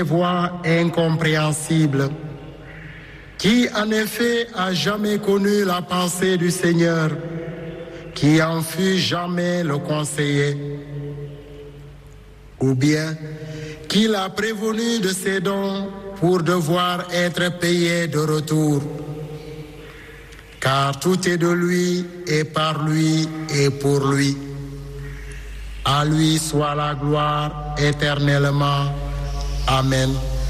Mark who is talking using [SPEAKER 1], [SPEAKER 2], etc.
[SPEAKER 1] voix incompréhensible. Qui en effet a jamais connu la pensée du Seigneur, qui en fut jamais le conseiller? Ou bien, qui l'a prévenu de ses dons pour devoir être payé de retour? Car tout est de lui et par lui et pour lui. À lui soit la gloire éternellement. Amen.